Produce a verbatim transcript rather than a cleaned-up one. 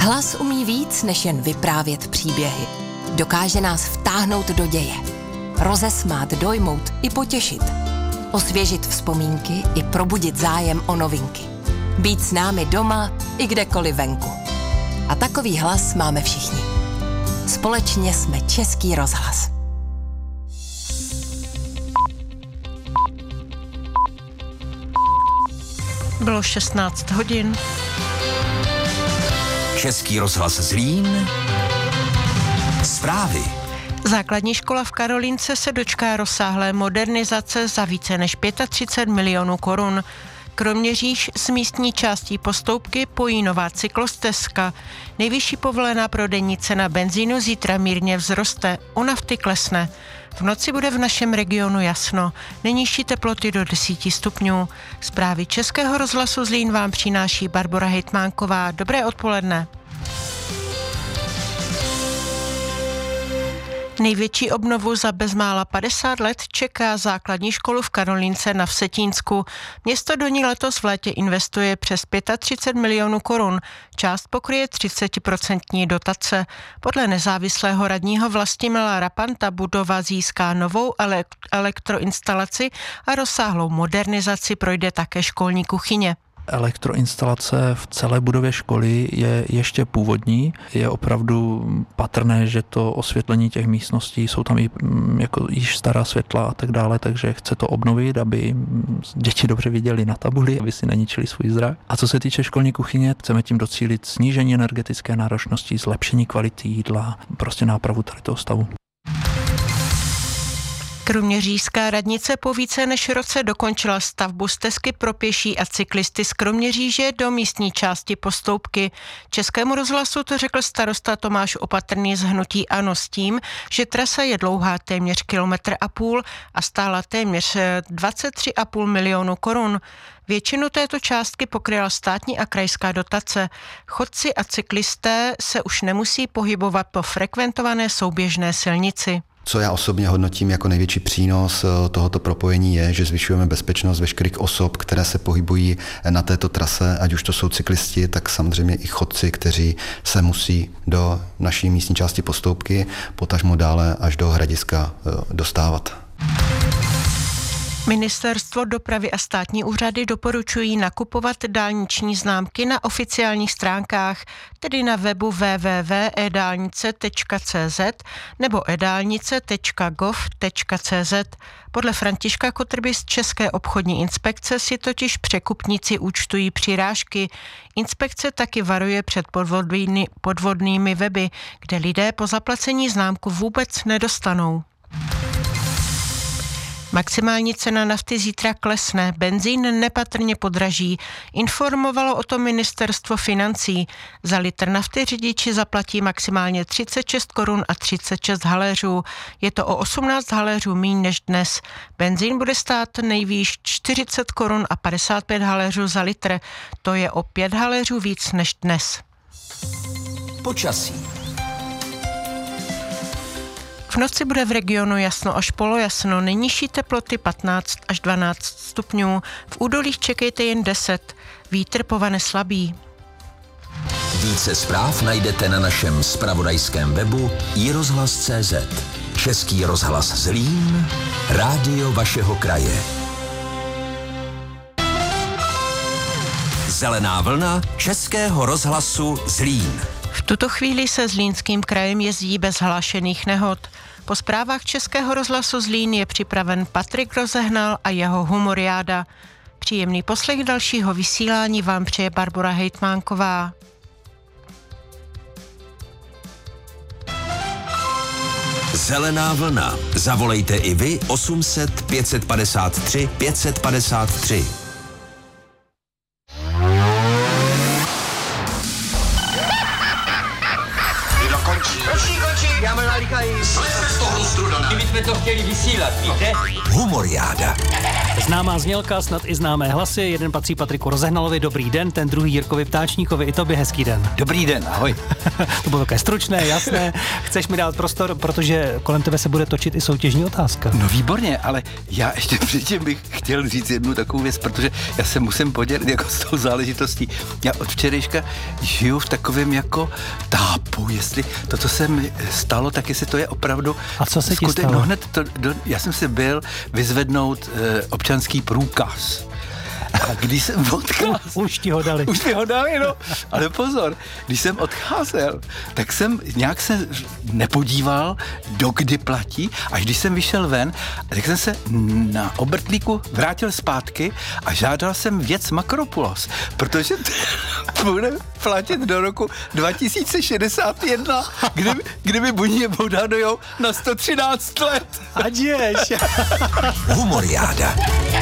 Hlas umí víc, než jen vyprávět příběhy. Dokáže nás vtáhnout do děje. Rozesmát, dojmout i potěšit. Osvěžit vzpomínky i probudit zájem o novinky. Být s námi doma i kdekoliv venku. A takový hlas máme všichni. Společně jsme Český rozhlas. Bylo šestnáct hodin. Český rozhlas Zlín. Zprávy. Základní škola v Karolínce se dočká rozsáhlé modernizace za více než třicet pět milionů korun. Kroměříž s místní částí Postoupky pojí nová cyklostezka. Nejvyšší povolená prodejní cena benzínu zítra mírně vzroste, u nafty klesne. V noci bude v našem regionu jasno, nejnižší teploty do deseti stupňů. Zprávy Českého rozhlasu Zlín vám přináší Barbora Hejtmánková. Dobré odpoledne. Největší obnovu za bezmála padesát let čeká základní školu v Karolínce na Vsetínsku. Město do ní letos v létě investuje přes třicet pět milionů korun. Část pokryje třicet procent dotace. Podle nezávislého radního Vlastimila Rapanta budova získá novou elektroinstalaci a rozsáhlou modernizaci projde také školní kuchyně. Elektroinstalace v celé budově školy je ještě původní. Je opravdu patrné, že to osvětlení těch místností, jsou tam i jako již stará světla a tak dále, takže chce to obnovit, aby děti dobře viděli na tabuli, aby si neničili svůj zrak. A co se týče školní kuchyně, chceme tím docílit snížení energetické náročnosti, zlepšení kvality jídla, prostě nápravu tady toho stavu. Kroměřížská radnice po více než roce dokončila stavbu stezky pro pěší a cyklisty z Kroměříže do místní části Postoupky. Českému rozhlasu to řekl starosta Tomáš Opatrný z hnutí ANO s tím, že trasa je dlouhá téměř kilometr a půl a stála téměř dvacet tři a půl milionu korun. Většinu této částky pokryla státní a krajská dotace. Chodci a cyklisté se už nemusí pohybovat po frekventované souběžné silnici. Co já osobně hodnotím jako největší přínos tohoto propojení je, že zvyšujeme bezpečnost veškerých osob, které se pohybují na této trase, ať už to jsou cyklisti, tak samozřejmě i chodci, kteří se musí do naší místní části Postoupky, potažmo dále až do Hradiska dostávat. Ministerstvo dopravy a státní úřady doporučují nakupovat dálniční známky na oficiálních stránkách, tedy na webu w w w tečka e dálnice tečka c z nebo e dálnice tečka gov tečka c z. Podle Františka Kotrby z České obchodní inspekce si totiž překupníci účtují přirážky. Inspekce taky varuje před podvodný, podvodnými weby, kde lidé po zaplacení známku vůbec nedostanou. Maximální cena nafty zítra klesne, benzín nepatrně podraží. Informovalo o tom ministerstvo financí. Za litr nafty řidiči zaplatí maximálně třicet šest korun a třicet šest haléřů. Je to o osmnáct haléřů míň než dnes. Benzín bude stát nejvýš čtyřicet korun a padesát pět haléřů za litr. To je o pět haléřů víc než dnes. Počasí. V noci bude v regionu jasno až polojasno, nejnižší teploty patnáct až dvanáct stupňů. V údolích čekejte jen deset, vítr povane slabý. Více zpráv najdete na našem zpravodajském webu i rozhlas tečka cé zet. Český rozhlas Zlín, rádio vašeho kraje. Zelená vlna Českého rozhlasu Zlín. V tuto chvíli se Zlínským krajem jezdí bez hlášených nehod. Po zprávách Českého rozhlasu Zlín je připraven Patrik Rozehnal a jeho humoriáda. Příjemný poslech dalšího vysílání vám přeje Barbora Hejtmánková. Zelená vlna. Zavolejte i vy osm set pět padesát tři pět padesát tři. Končí, končí, já mám nalíkají. Slezte z toho struda. Kdybychom to chtěli vysílat, víte? Humoriáda. Známá znělka, snad i známé hlasy. Jeden patří Patriku Rozehnalovi, dobrý den, ten druhý Jirkovi Ptáčníkovi, i tobě hezký den. Dobrý den, ahoj. To bylo také stručné, jasné. Chceš mi dát prostor, protože kolem tebe se bude točit i soutěžní otázka. No výborně, ale já ještě předtím bych chtěl říct jednu takovou věc, protože já se musím podělit jako s tou záležitostí. Já od včerejška žiju v takovém jako tápu, jestli to, co se mi stalo, tak jestli to je opravdu... A co se ti skute- stalo? No hned to, do, já jsem si byl vyzvednout e, občanský průkaz. A když jsem odcházel... Už ti ho dali. Už mi ho dali, no. Ale pozor, když jsem odcházel, tak jsem nějak se nepodíval, dokdy platí, až když jsem vyšel ven, tak jsem se na obrtlíku vrátil zpátky a žádal jsem věc Makropulos, protože to bude platit do roku dva tisíce šedesát jedna, kdyby, kdyby buňě bodadojou na sto třináct let. Ať ješ. Humoriáda.